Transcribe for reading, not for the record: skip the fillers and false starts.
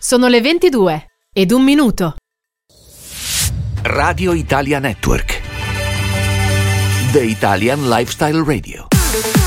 Sono le 22:01. Radio Italia Network. The Italian Lifestyle Radio.